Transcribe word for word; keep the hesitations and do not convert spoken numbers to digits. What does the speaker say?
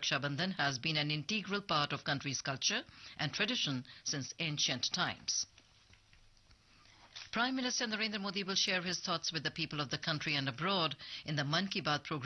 Raksha Bandhan has been an integral part of country's culture and tradition since ancient times. Prime Minister Narendra Modi will share his thoughts with the people of the country and abroad in the Mann Ki Baat program